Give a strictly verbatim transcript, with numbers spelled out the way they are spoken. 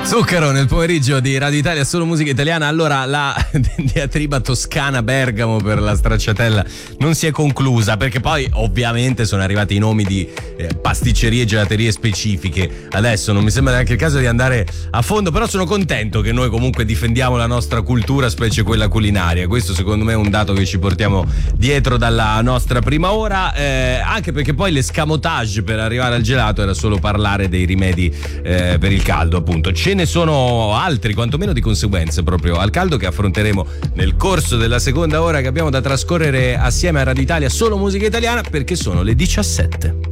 Zucchero nel pomeriggio di Radio Italia, solo musica italiana. Allora, la diatriba Toscana-Bergamo per la stracciatella non si è conclusa, perché poi ovviamente sono arrivati i nomi di eh, pasticcerie e gelaterie specifiche. Adesso non mi sembra neanche il caso di andare a fondo, però sono contento che noi comunque difendiamo la nostra cultura, specie quella culinaria. Questo secondo me è un dato che ci portiamo dietro dalla nostra prima ora, eh, anche perché poi l'escamotage per arrivare al gelato era solo parlare dei rimedi eh, per il caldo, appunto. Ce ne sono altri, quantomeno di conseguenze proprio al caldo, che affronteremo nel corso della seconda ora che abbiamo da trascorrere assieme a Radio Italia, solo musica italiana, perché sono le diciassette.